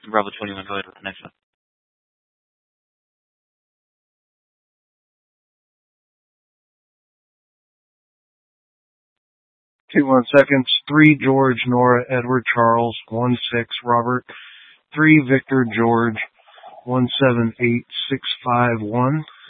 Bravo 21, go ahead with the next one. 21 seconds. 3 George, Nora, Edward, Charles, 16 Robert, 3 Victor, George, 178651.